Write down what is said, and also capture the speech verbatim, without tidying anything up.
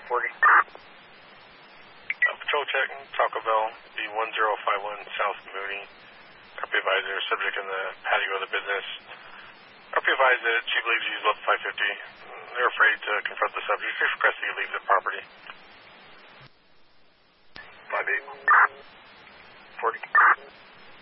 forty. Uh, patrol check, Taco Bell, B one zero five one South Mooney. R P advisor, subject in the patio of the business. R P advised that she believes he's left five fifty. They're afraid to confront the subject. She requests that he leave the property.